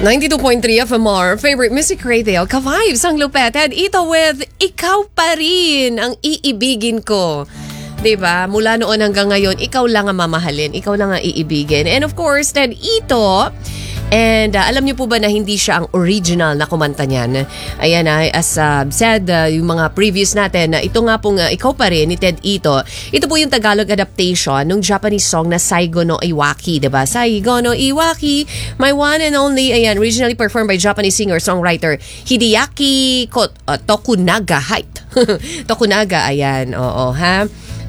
92.3 FMR, favorite music radio, ka-vibes ang Lupeted. Ito with Ikaw Pa Rin ang iibigin ko. Diba? Mula noon hanggang ngayon, ikaw lang ang mamahalin, ikaw lang ang iibigin. And of course, then ito, and alam niyo po ba na hindi siya ang original na kumanta niyan? Ayan, as said, yung mga previous natin, ito nga pong Ikaw Pa Rin ni Ted Ito. Ito po yung Tagalog adaptation ng Japanese song na Saigo no Iwaki, diba? Saigo no Iwaki, my one and only, ayan, originally performed by Japanese singer-songwriter Hideaki Tokunaga. Tokunaga, ayan, oo, ha?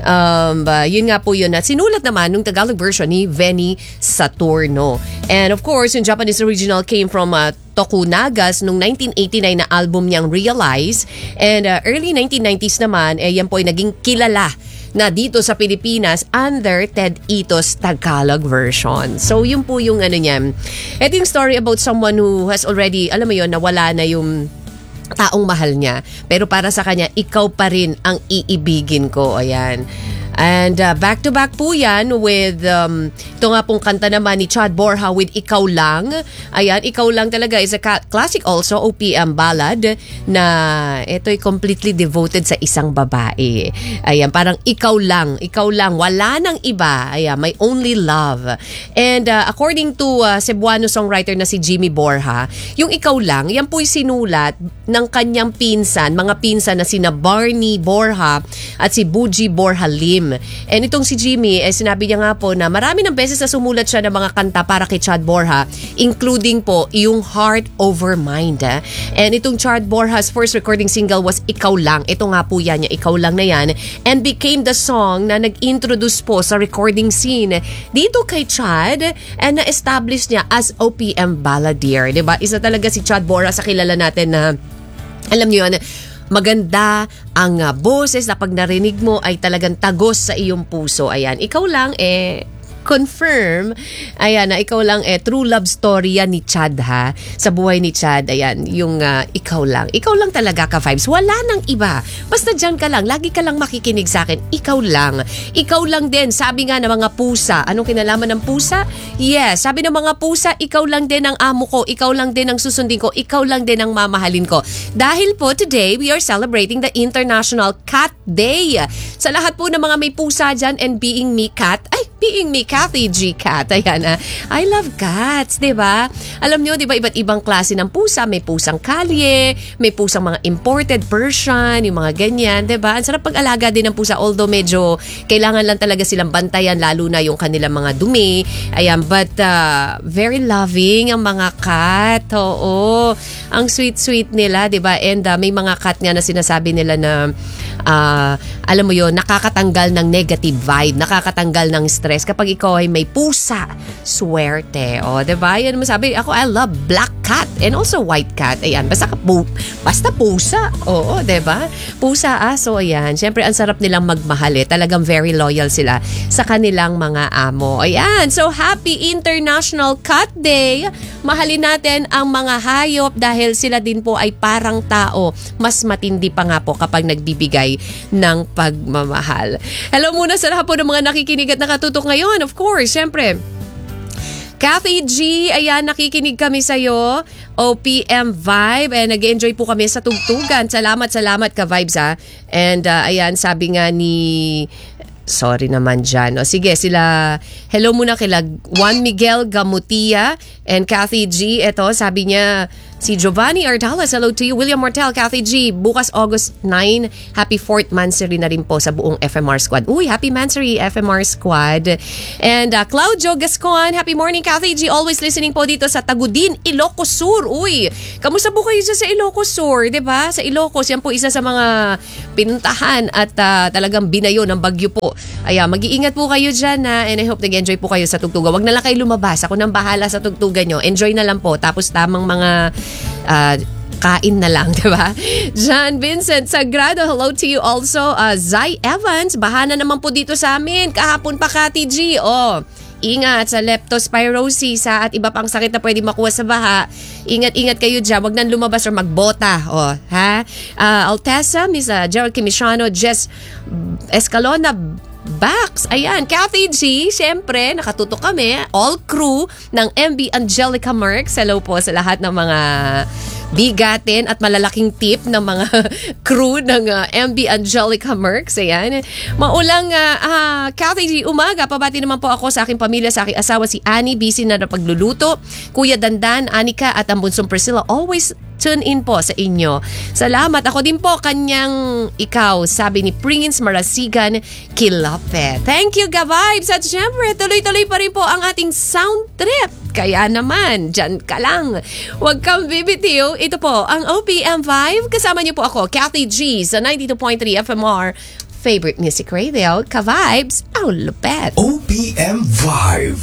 Yun nga po yun na sinulat naman nung Tagalog version ni Venny Saturno. And of course, yung Japanese original came from Tokunaga's nung 1989 na album niyang Realize. And early 1990s naman, yan po ay naging kilala na dito sa Pilipinas under Ted Ito's Tagalog version. So yun po yung ano niya. Ito yung story about someone who has already, alam mo yun, nawala na yung taong mahal niya. Pero para sa kanya, ikaw pa rin ang iibigin ko. Ayan. And back-to-back po yan with, ito nga pong kanta naman ni Chad Borja with Ikaw Lang. Ayan, Ikaw Lang talaga is a classic also, OPM ballad, na ito'y completely devoted sa isang babae. Ayan, parang ikaw lang, wala nang iba. Ayan, my only love. And according to Cebuano songwriter na si Jimmy Borja, yung Ikaw Lang, yan po'y sinulat ng kanyang pinsan, mga pinsan na sina Barney Borja at si Buji Borja Lim. And itong si Jimmy, sinabi niya nga po na marami ng beses na sumulat siya ng mga kanta para kay Chad Borja, including po yung Heart Over Mind. And itong Chad Borja's first recording single was Ikaw Lang. Ito nga po yan, Ikaw Lang na yan. And became the song na nag-introduce po sa recording scene dito kay Chad and na-establish niya as OPM balladeer. Diba? Isa talaga si Chad Borja sa kilala natin na, alam niyo yun, maganda ang boses na pag narinig mo ay talagang tagos sa iyong puso. Ayan, ikaw lang confirm, ayan, na ikaw lang true love story yan ni Chad, ha, sa buhay ni Chad. Ayan, yung ikaw lang talaga ka-vibes, wala nang iba, basta dyan ka lang, lagi ka lang makikinig sa akin, ikaw lang din. Sabi nga ng mga pusa, anong kinalaman ng pusa? Yes, sabi ng mga pusa, ikaw lang din ang amo ko, ikaw lang din ang susundin ko, ikaw lang din ang mamahalin ko. Dahil po today we are celebrating the International Cat Day. Sa lahat po ng mga may pusa dyan, and being me Kathy G. Cat. Ayan, I love cats, diba? Alam nyo, diba, iba't ibang klase ng pusa. May pusang kalye, may pusang mga imported Persian, yung mga ganyan, diba? Ang sarap pag-alaga din ng pusa, although medyo kailangan lang talaga silang bantayan, lalo na yung kanilang mga dumi. Ayan, but very loving ang mga cat. Oo, ang sweet-sweet nila, diba? And may mga cat nga na sinasabi nila na alam mo yun, nakakatanggal ng negative vibe, nakakatanggal ng stress kapag ikaw ay may pusa. Swerte. O, diba? Yan mo sabi, ako, I love black cat and also white cat. Ayan, basta pusa. Oo, diba? Pusa, aso, ayan. Siyempre, ang sarap nilang magmahal. Talagang very loyal sila sa kanilang mga amo. Ayan, so happy International Cat Day. Mahalin natin ang mga hayop dahil sila din po ay parang tao. Mas matindi pa nga po kapag nagbibigay ng pagmamahal. Hello muna sa lahat po ng mga nakikinig at nakatutok ngayon. Of course, syempre, Kathy G, ayan, nakikinig kami sa'yo. OPM Vibe, and nag-enjoy po kami sa tugtugan. Salamat ka-vibes, ha. And ayan, sabi nga ni... Sorry naman dyan. O sige, sila, hello muna kila Juan Miguel Gamutia and Kathy G. Ito, sabi niya, si Giovanni Ardalas, hello to you. William Mortel, Kathy G. Bukas August 9, happy 4th Mansary na rin po sa buong FMR Squad. Uy, happy Mansary, FMR Squad. And Claudio Gascon, happy morning, Kathy G. Always listening po dito sa Tagudin, Ilocos Sur. Uy, kamusta po kayo dyan sa Ilocos Sur? Diba? Sa Ilocos, yan po isa sa mga pinuntahan at talagang binayo ng bagyo po. Ayan, mag-iingat po kayo dyan, ha? And I hope nag-enjoy po kayo sa tugtugan. Wag na lang kayo lumabas. Ako nang bahala sa tugtugan nyo. Enjoy na lang po. Tapos tamang mga kain na lang, diba? John Vincent Sagrado, hello to you also. Zai Evans, bahana naman po dito sa amin. Kahapon pa, Kati G. Ingat sa leptospirosis at iba pang sakit na pwede makuha sa baha. Ingat-ingat kayo dyan. Huwag nang lumabas or magbota. Ha? Altesa, Miss Gerald Kimishano, Jess Escalona Bax. Ayan, Kathy G, syempre, nakatutok kami. All crew ng MB Angelica Merx. Hello po sa lahat ng mga bigatin at malalaking tip ng mga crew ng MB Angelica Merx. Ayan. Maulang Kathy G, umaga. Pabati naman po ako sa aking pamilya, sa aking asawa si Annie, busy na pagluluto. Kuya Dandan, Anika at ang bunsong Priscilla, always tune in po sa inyo. Salamat. Ako din po, kanyang ikaw, sabi ni Prince Marasigan Kilape. Thank you, Ga-Vibes. At syempre, tuloy-tuloy pa rin po ang ating sound trip. Kaya naman, dyan ka lang. Huwag kang bibitiw. Ito po, ang OPM Vibe. Kasama niyo po ako, Kathy G, sa 92.3 FMR. Favorite Music Radio, Ka-Vibes, ang lupet. OPM Vibe.